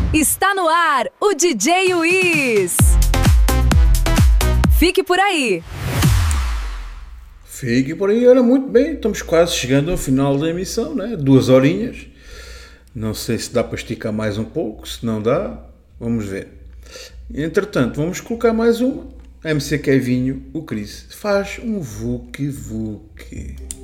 Está no ar o DJ Wiz. Fique por aí. Fique por aí, ora, muito bem, estamos quase chegando ao final da emissão, né? 2 horinhas. Não sei se dá para esticar mais um pouco, se não dá, vamos ver. Entretanto, vamos colocar mais uma. MC Kevinho, o Chris, faz um vuki-vuki.